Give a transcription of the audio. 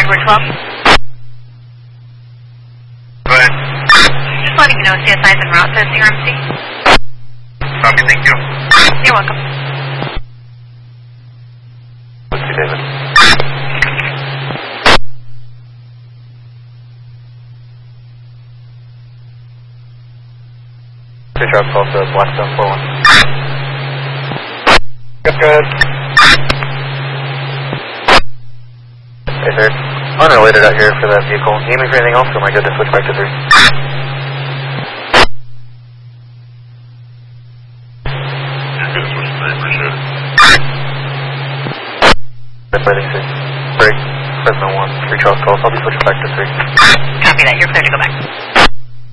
Edward 12. Go ahead. Just letting you know CSI is en route to CRMC. Copy, thank you. You're welcome. Let's see, David. Good job, call to Blackstone 41. Good. Hey, sir. Unrelated out here for that vehicle. Need me for anything else, or am I good to switch back to 3? You're good to switch to 3, appreciate it. That's letting 6. Break. Fresno 1. 3 Charles calls. I'll be switching back to 3. Copy that. You're clear to go back.